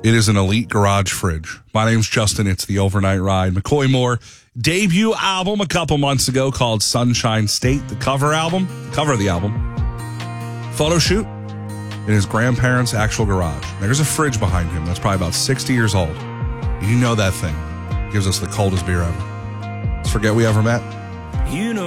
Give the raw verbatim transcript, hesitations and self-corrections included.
It is an elite garage fridge. My name's Justin. It's the Overnight Ride. McCoy Moore debut album a couple months ago called Sunshine State. The cover album, the cover of the album, photo shoot in his grandparents' actual garage. There's a fridge behind him that's probably about sixty years old. You know that thing gives us the coldest beer ever. Let's forget we ever met. You know.